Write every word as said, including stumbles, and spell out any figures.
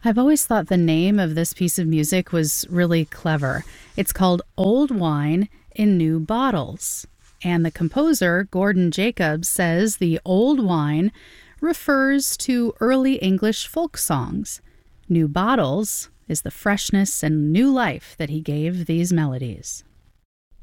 I've always thought the name of this piece of music was really clever. It's called Old Wine in New Bottles. And the composer, Gordon Jacobs, says the old wine refers to early English folk songs. New bottles is the freshness and new life that he gave these melodies.